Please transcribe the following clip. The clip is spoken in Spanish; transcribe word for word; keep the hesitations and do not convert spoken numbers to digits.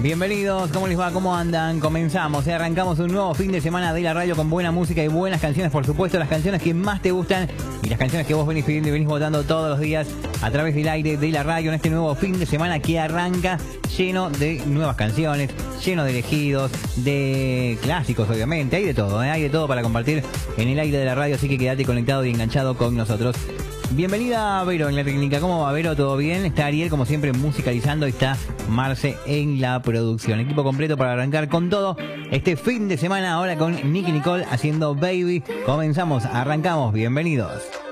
Bienvenidos, ¿cómo les va? ¿Cómo andan? Comenzamos, ¿eh? Arrancamos un nuevo fin de semana de la radio con buena música y buenas canciones, por supuesto, las canciones que más te gustan y las canciones que vos venís pidiendo y venís votando todos los días a través del aire de la radio en este nuevo fin de semana que arranca lleno de nuevas canciones, lleno de elegidos, de clásicos, obviamente, hay de todo, ¿eh? Hay de todo para compartir en el aire de la radio, así que quédate conectado y enganchado con nosotros. Bienvenida Vero en la técnica, ¿cómo va Vero? ¿Todo bien? Está Ariel como siempre musicalizando y está Marce en la producción. Equipo completo para arrancar con todo este fin de semana ahora con Nicky Nicole haciendo Baby. Comenzamos, arrancamos, bienvenidos.